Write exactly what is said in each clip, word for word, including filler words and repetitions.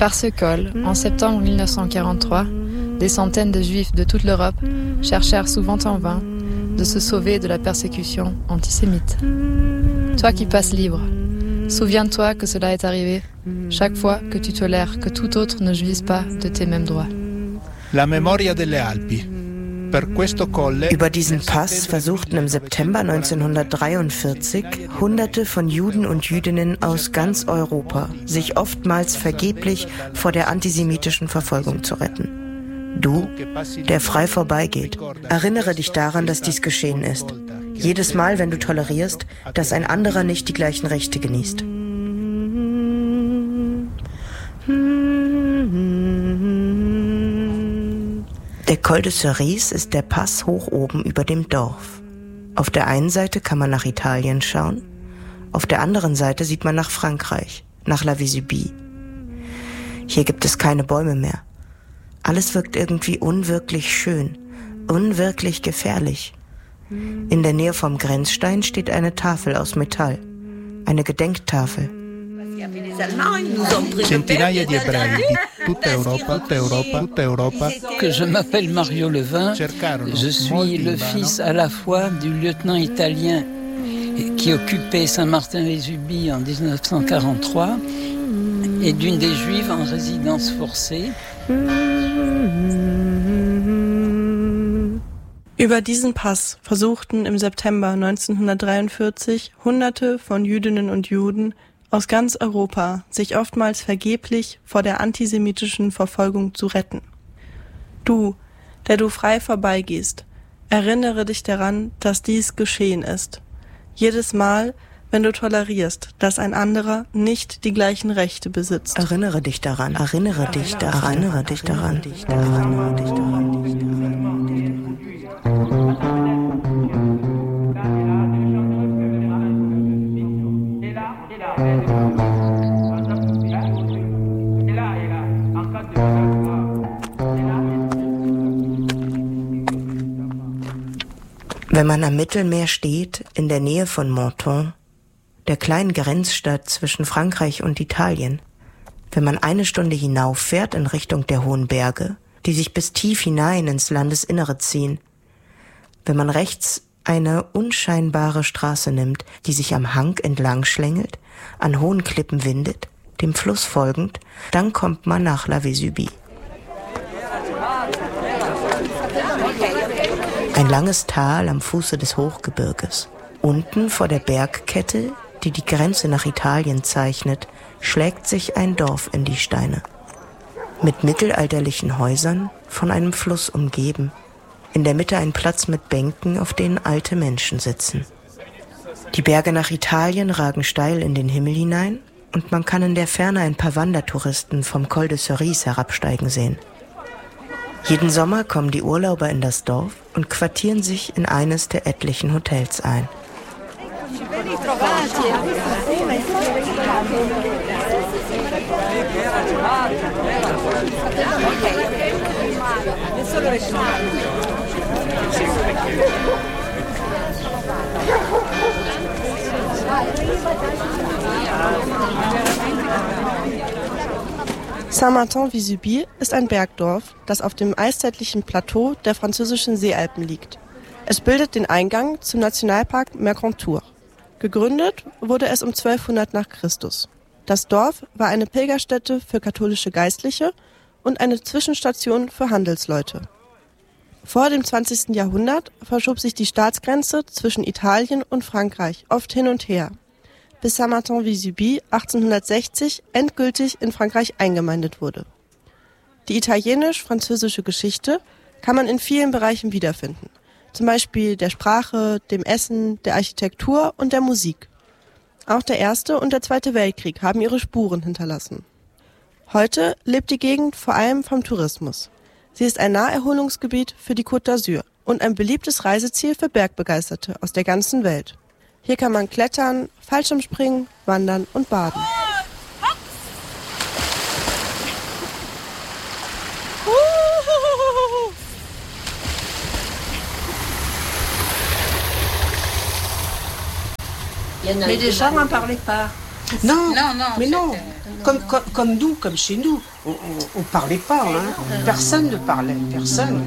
Par ce col, en septembre mille neuf cent quarante-trois, des centaines de Juifs de toute l'Europe cherchèrent souvent en vain de se sauver de la persécution antisémite. Toi qui passes libre, souviens-toi que cela est arrivé chaque fois que tu tolères que tout autre ne jouisse pas de tes mêmes droits. La memoria delle Alpi. Über diesen Pass versuchten im September neunzehnhundertdreiundvierzig Hunderte von Juden und Jüdinnen aus ganz Europa, sich oftmals vergeblich vor der antisemitischen Verfolgung zu retten. Du, der frei vorbeigeht, erinnere dich daran, dass dies geschehen ist. Jedes Mal, wenn du tolerierst, dass ein anderer nicht die gleichen Rechte genießt. Der Col de Cerise ist der Pass hoch oben über dem Dorf. Auf der einen Seite kann man nach Italien schauen, auf der anderen Seite sieht man nach Frankreich, nach La Vésubie. Hier gibt es keine Bäume mehr. Alles wirkt irgendwie unwirklich schön, unwirklich gefährlich. In der Nähe vom Grenzstein steht eine Tafel aus Metall, eine Gedenktafel. Centinaia di ebrei di tutta Europa, tutta Europa, tutta Europa. Que je m'appelle Mario Levin. Je suis le fils à la fois du lieutenant italien qui occupait Saint-Martin-les-Ubis en dix-neuf cent quarante-trois et d'une des Juives en résidence forcée. Über diesen Pass versuchten im September neunzehnhundertdreiundvierzig Hunderte von Jüdinnen und Juden aus ganz Europa sich oftmals vergeblich vor der antisemitischen Verfolgung zu retten. Du, der du frei vorbeigehst, erinnere dich daran, dass dies geschehen ist. Jedes Mal, wenn du tolerierst, dass ein anderer nicht die gleichen Rechte besitzt. Erinnere dich daran, erinnere dich daran, erinnere dich daran, erinnere dich daran, erinnere dich daran. Wenn man am Mittelmeer steht, in der Nähe von Menton, der kleinen Grenzstadt zwischen Frankreich und Italien, wenn man eine Stunde hinauffährt in Richtung der hohen Berge, die sich bis tief hinein ins Landesinnere ziehen, wenn man rechts eine unscheinbare Straße nimmt, die sich am Hang entlang schlängelt, an hohen Klippen windet, dem Fluss folgend, dann kommt man nach La Vésubie. Ein langes Tal am Fuße des Hochgebirges. Unten vor der Bergkette, die die Grenze nach Italien zeichnet, schlägt sich ein Dorf in die Steine. Mit mittelalterlichen Häusern, von einem Fluss umgeben. In der Mitte ein Platz mit Bänken, auf denen alte Menschen sitzen. Die Berge nach Italien ragen steil in den Himmel hinein und man kann in der Ferne ein paar Wandertouristen vom Col de Cerise herabsteigen sehen. Jeden Sommer kommen die Urlauber in das Dorf und quartieren sich in eines der etlichen Hotels ein. Saint-Martin-Vésubie ist ein Bergdorf, das auf dem eiszeitlichen Plateau der französischen Seealpen liegt. Es bildet den Eingang zum Nationalpark Mercantour. Gegründet wurde es um zwölfhundert nach Christus. Das Dorf war eine Pilgerstätte für katholische Geistliche und eine Zwischenstation für Handelsleute. Vor dem zwanzigsten Jahrhundert verschob sich die Staatsgrenze zwischen Italien und Frankreich oft hin und her, bis Saint-Martin-Vésubie achtzehnhundertsechzig endgültig in Frankreich eingemeindet wurde. Die italienisch-französische Geschichte kann man in vielen Bereichen wiederfinden, zum Beispiel der Sprache, dem Essen, der Architektur und der Musik. Auch der Erste und der Zweite Weltkrieg haben ihre Spuren hinterlassen. Heute lebt die Gegend vor allem vom Tourismus. Sie ist ein Naherholungsgebiet für die Côte d'Azur und ein beliebtes Reiseziel für Bergbegeisterte aus der ganzen Welt. Hier kann man klettern, Fallschirmspringen, wandern und baden. Mais les gens n'en parlaient pas. Non, non, non mais non. Comme, comme, comme nous, comme chez nous, on ne parlait pas. Hein. Personne ne parlait, personne.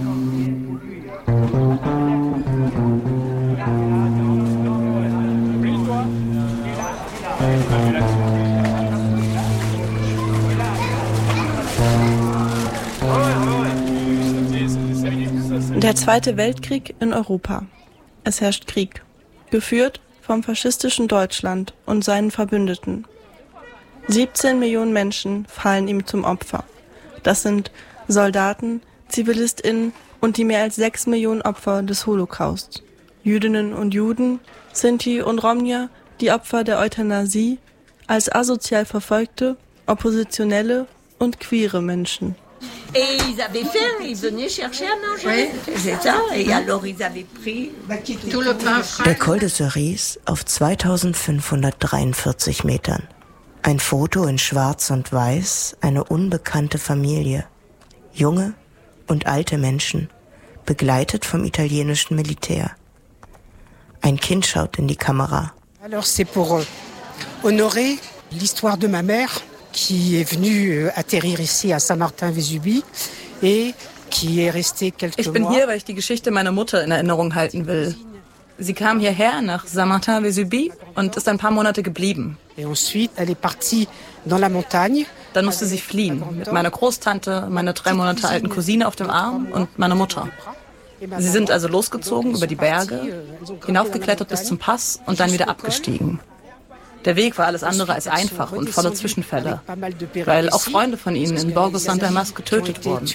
Der Zweite Weltkrieg in Europa. Es herrscht Krieg, geführt vom faschistischen Deutschland und seinen Verbündeten. siebzehn Millionen Menschen fallen ihm zum Opfer. Das sind Soldaten, ZivilistInnen und die mehr als sechs Millionen Opfer des Holocaust. Jüdinnen und Juden, Sinti und Romja, die Opfer der Euthanasie, als asozial Verfolgte, Oppositionelle und queere Menschen. Et ils avaient faim, ils venaient chercher à manger. Oui, c'est ça. Et alors ils avaient pris tout le pain frais. Der Col de Cerise auf zweitausendfünfhundertdreiundvierzig Metern. Ein Foto in Schwarz und Weiß, eine unbekannte Familie. Junge und alte Menschen, begleitet vom italienischen Militär. Ein Kind schaut in die Kamera. Alors c'est pour honorer l'histoire de ma mère, qui est venue atterrir ici à Saint-Martin-Vésubie et qui est restée quelques mois. Ich bin hier, weil ich die Geschichte meiner Mutter in Erinnerung halten will. Sie kam hierher nach Saint-Martin-Vésubie und ist ein paar Monate geblieben. Et ensuite, elle est partie dans la montagne. Dann musste sie fliehen mit meiner Großtante, meiner drei Monate alten Cousine auf dem Arm und meiner Mutter. Sie sind also losgezogen über die Berge, hinaufgeklettert bis zum Pass und dann wieder abgestiegen. Der Weg war alles andere als einfach und voller Zwischenfälle, weil auch Freunde von ihnen in Borgo San Dalmas getötet wurden.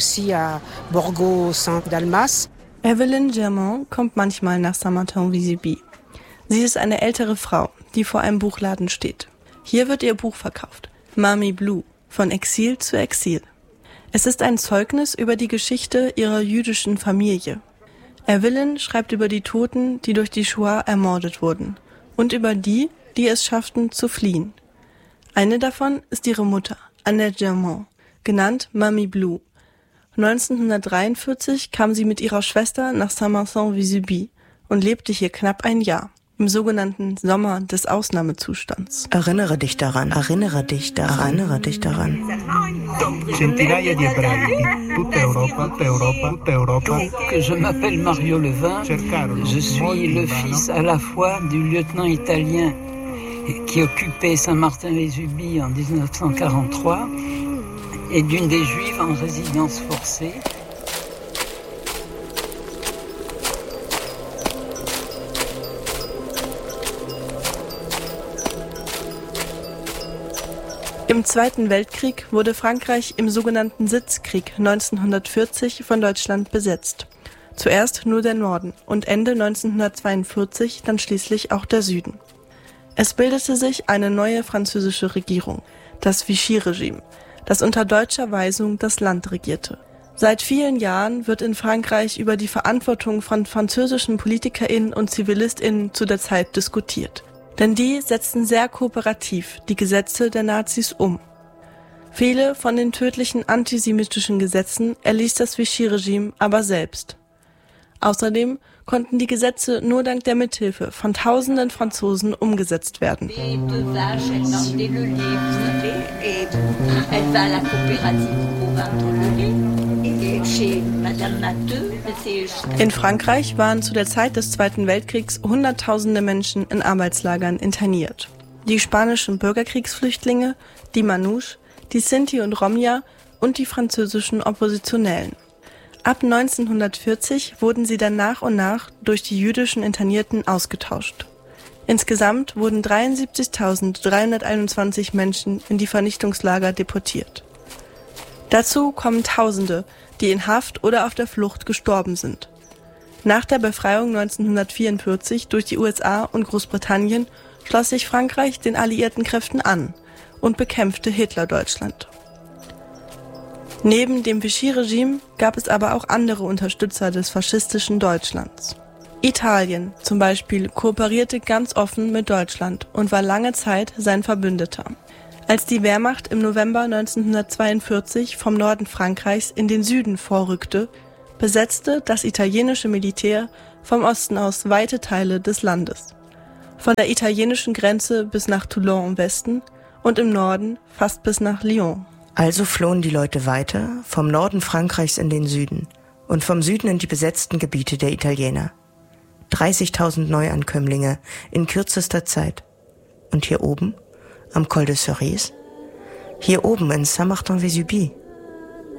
Evelyn Germain kommt manchmal nach Saint-Martin-Vésubie. Sie ist eine ältere Frau, die vor einem Buchladen steht. Hier wird ihr Buch verkauft, Mami Blue, von Exil zu Exil. Es ist ein Zeugnis über die Geschichte ihrer jüdischen Familie. Evelyn schreibt über die Toten, die durch die Shoah ermordet wurden, und über die, die es schafften, zu fliehen. Eine davon ist ihre Mutter, Annette Germain, genannt Mami Blue. neunzehnhundertdreiundvierzig kam sie mit ihrer Schwester nach Saint-Martin-Vésubie und lebte hier knapp ein Jahr, im sogenannten Sommer des Ausnahmezustands. Erinnere dich daran, erinnere dich daran, erinnere dich daran. Centinaia di ebrei di tutta Europa, tutta Europa, tutta Europa. Je m'appelle Mario Levin. Je suis le fils à la fois du lieutenant italien qui occupait Saint-Martin-Vésubie en dix-neuf cent quarante-trois et d'une des Juives en résidence forcée. Im Zweiten Weltkrieg wurde Frankreich im sogenannten Sitzkrieg neunzehnhundertvierzig von Deutschland besetzt. Zuerst nur der Norden und Ende neunzehnhundertzweiundvierzig dann schließlich auch der Süden. Es bildete sich eine neue französische Regierung, das Vichy-Regime, das unter deutscher Weisung das Land regierte. Seit vielen Jahren wird in Frankreich über die Verantwortung von französischen PolitikerInnen und ZivilistInnen zu der Zeit diskutiert. Denn die setzten sehr kooperativ die Gesetze der Nazis um. Viele von den tödlichen antisemitischen Gesetzen erließ das Vichy-Regime aber selbst. Außerdem konnten die Gesetze nur dank der Mithilfe von tausenden Franzosen umgesetzt werden. In Frankreich waren zu der Zeit des Zweiten Weltkriegs Hunderttausende Menschen in Arbeitslagern interniert. Die spanischen Bürgerkriegsflüchtlinge, die Manouche, die Sinti und Romja und die französischen Oppositionellen. Ab neunzehnhundertvierzig wurden sie dann nach und nach durch die jüdischen Internierten ausgetauscht. Insgesamt wurden dreiundsiebzigtausenddreihunderteinundzwanzig Menschen in die Vernichtungslager deportiert. Dazu kommen Tausende, die in Haft oder auf der Flucht gestorben sind. Nach der Befreiung neunzehnhundertvierundvierzig durch die U S A und Großbritannien schloss sich Frankreich den alliierten Kräften an und bekämpfte Hitler-Deutschland. Neben dem Vichy-Regime gab es aber auch andere Unterstützer des faschistischen Deutschlands. Italien zum Beispiel kooperierte ganz offen mit Deutschland und war lange Zeit sein Verbündeter. Als die Wehrmacht im November neunzehnhundertzweiundvierzig vom Norden Frankreichs in den Süden vorrückte, besetzte das italienische Militär vom Osten aus weite Teile des Landes. Von der italienischen Grenze bis nach Toulon im Westen und im Norden fast bis nach Lyon. Also flohen die Leute weiter, vom Norden Frankreichs in den Süden und vom Süden in die besetzten Gebiete der Italiener. dreißigtausend Neuankömmlinge in kürzester Zeit. Und hier oben, am Col de Cerise, hier oben in Saint-Martin-Vésubie,